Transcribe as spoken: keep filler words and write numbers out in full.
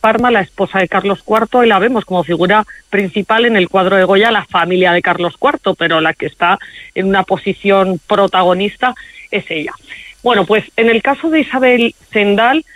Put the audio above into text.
Parma, la esposa de Carlos cuarto, y la vemos como figura principal en el cuadro de Goya, la familia de Carlos cuarto, pero la que está en una posición protagonista es ella. Bueno, pues en el caso de Isabel Zendal,